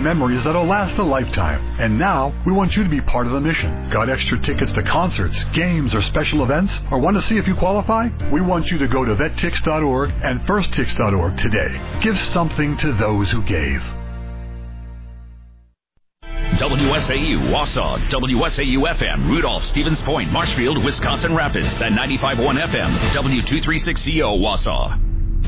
memories that'll last a lifetime. And now, we want you to be part of the mission. Got extra tickets to concerts, games, or special events? Or want to see if you qualify? We want you to go to vettix.org and firsttix.org today. Give something to those who gave. WSAU, Wausau, WSAU-FM, Rudolph, Stevens Point, Marshfield, Wisconsin Rapids, at 95.1 FM, W236CO, Wausau.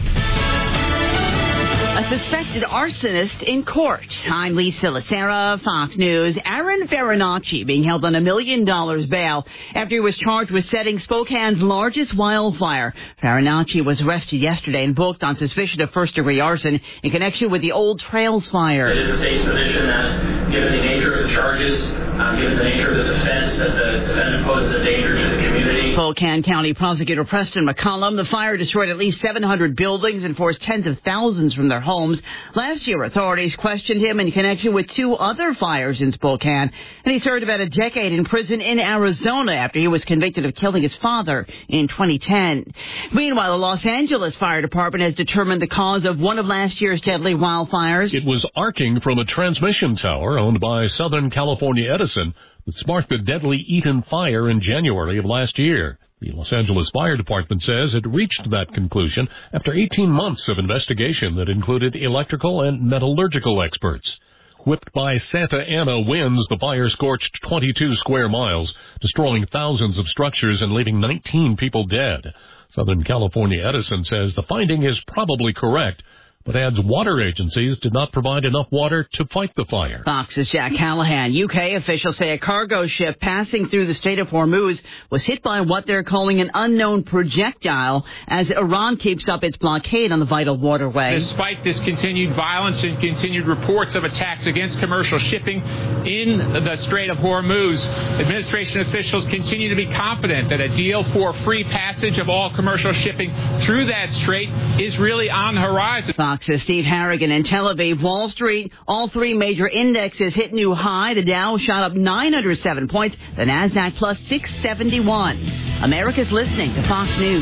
A suspected arsonist in court. I'm Lisa Lacera, Fox News. Aaron Farinacci being held on $1 million bail after he was charged with setting Spokane's largest wildfire. Farinacci was arrested yesterday and booked on suspicion of first-degree arson in connection with the Old Trails fire. It is the state's position that, given the nature of the charges, given the nature of this offense, that the defendant poses a danger to the community. Spokane County Prosecutor Preston McCollum. The fire destroyed at least 700 buildings and forced tens of thousands from their homes. Last year, authorities questioned him in connection with 2 other fires in Spokane, and he served about a decade in prison in Arizona after he was convicted of killing his father in 2010. Meanwhile, the Los Angeles Fire Department has determined the cause of one of last year's deadly wildfires. It was arcing from a transmission tower owned by Southern California Edison that sparked the deadly Eaton fire in January of last year. The Los Angeles Fire Department says it reached that conclusion after 18 months of investigation that included electrical and metallurgical experts. Whipped by Santa Ana winds, the fire scorched 22 square miles, destroying thousands of structures and leaving 19 people dead. Southern California Edison says the finding is probably correct, but adds water agencies did not provide enough water to fight the fire. Fox's Jack Callahan. UK officials say a cargo ship passing through the Strait of Hormuz was hit by what they're calling an unknown projectile as Iran keeps up its blockade on the vital waterway. Despite this continued violence and continued reports of attacks against commercial shipping in the Strait of Hormuz, administration officials continue to be confident that a deal for free passage of all commercial shipping through that strait is really on the horizon. Fox's Steve Harrigan in Tel Aviv. Wall Street, all 3 major indexes hit new high. The Dow shot up 907 points. The Nasdaq plus 671. America's listening to Fox News.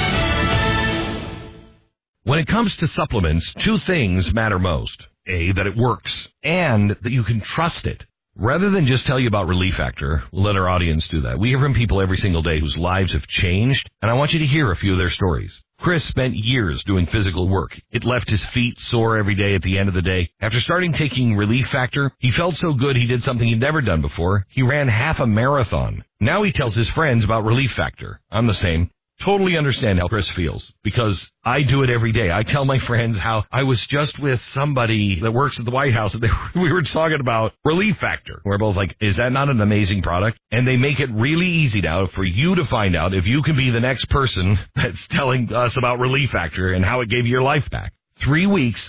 When it comes to supplements, 2 things matter most. A, that it works, and that you can trust it. Rather than just tell you about Relief Factor, we'll let our audience do that. We hear from people every single day whose lives have changed, and I want you to hear a few of their stories. Chris spent years doing physical work. It left his feet sore every day at the end of the day. After starting taking Relief Factor, he felt so good he did something he'd never done before. He ran half a marathon. Now he tells his friends about Relief Factor. I'm the same. Totally understand how Chris feels, because I do it every day. I tell my friends how I was just with somebody that works at the White House, and we were talking about Relief Factor. We're both like, is that not an amazing product? And they make it really easy now for you to find out if you can be the next person that's telling us about Relief Factor and how it gave you your life back. 3 weeks,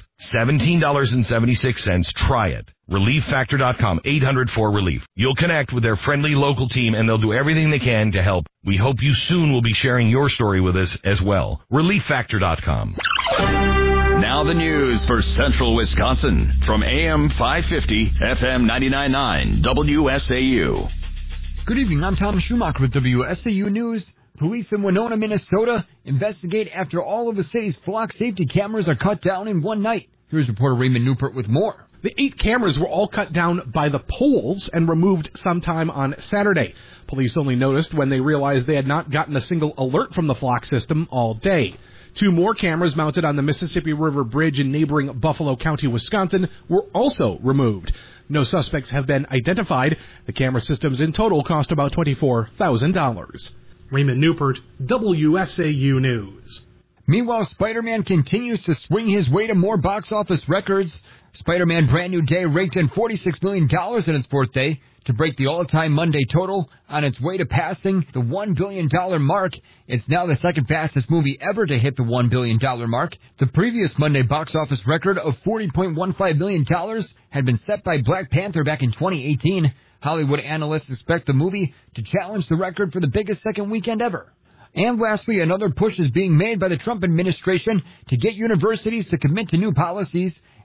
$17.76. Try it. ReliefFactor.com, 800-4RELIEF. You'll connect with their friendly local team, and they'll do everything they can to help. We hope you soon will be sharing your story with us as well. ReliefFactor.com. Now the news for Central Wisconsin from AM 550, FM 99.9, WSAU. Good evening, I'm Tom Schumacher with WSAU News. Police in Winona, Minnesota investigate after all of the city's flock safety cameras are cut down in one night. Here's reporter Raymond Newport with more. The 8 cameras were all cut down by the poles and removed sometime on Saturday. Police only noticed when they realized they had not gotten a single alert from the flock system all day. 2 more cameras mounted on the Mississippi River Bridge in neighboring Buffalo County, Wisconsin, were also removed. No suspects have been identified. The camera systems in total cost about $24,000. Raymond Newport, WSAU News. Meanwhile, Spider-Man continues to swing his way to more box office records. Spider-Man Brand New Day raked in $46 million in its 4th day to break the all-time Monday total on its way to passing the $1 billion mark. It's now the second fastest movie ever to hit the $1 billion mark. The previous Monday box office record of $40.15 million had been set by Black Panther back in 2018. Hollywood analysts expect the movie to challenge the record for the biggest second weekend ever. And lastly, another push is being made by the Trump administration to get universities to commit to new policies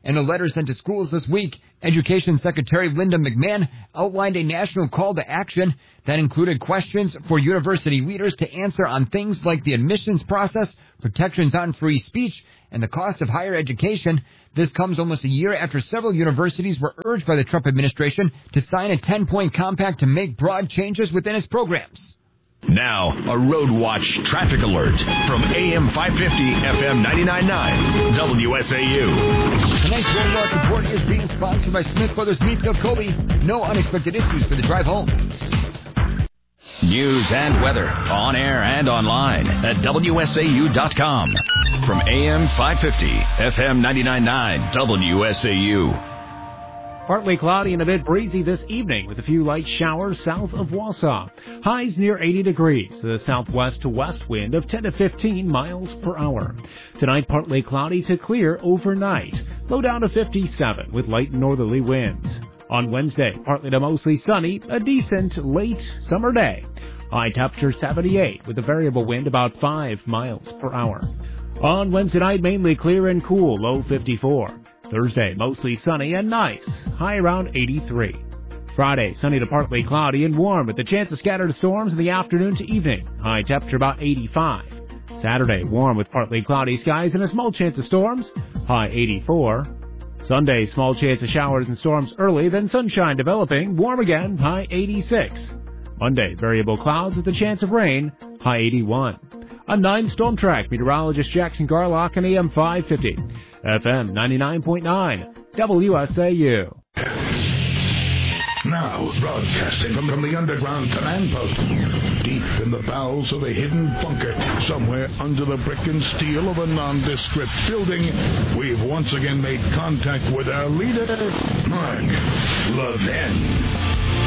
In a letter sent to schools this week, Education Secretary Linda McMahon outlined a national call to action that included questions for university leaders to answer on things like the admissions process, protections on free speech, and the cost of higher education. This comes almost a year after several universities were urged by the Trump administration to sign a 10-point compact to make broad changes within its programs. Now, a Road Watch traffic alert from AM 550, FM 99.9, WSAU. Tonight's Road Watch report is being sponsored by Smith Brothers Meadville Colby. No unexpected issues for the drive home. News and weather on air and online at WSAU.com. From AM 550, FM 99.9, WSAU. Partly cloudy and a bit breezy this evening with a few light showers south of Wausau. Highs near 80 degrees. The southwest to west wind of 10 to 15 miles per hour. Tonight, partly cloudy to clear overnight. Low down to 57 with light northerly winds. On Wednesday, partly to mostly sunny, a decent late summer day. High temperature 78 with a variable wind about 5 miles per hour. On Wednesday night, mainly clear and cool, low 54. Thursday, mostly sunny and nice, high around 83. Friday, sunny to partly cloudy and warm with a chance of scattered storms in the afternoon to evening, high temperature about 85. Saturday, warm with partly cloudy skies and a small chance of storms, high 84. Sunday, small chance of showers and storms early, then sunshine developing, warm again, high 86. Monday, variable clouds with a chance of rain, high 81. A 9 Storm Track, meteorologist Jackson Garlock on AM 550. FM 99.9, WSAU. Now, broadcasting from the underground command post, deep in the bowels of a hidden bunker, somewhere under the brick and steel of a nondescript building, we've once again made contact with our leader, Mark Levin.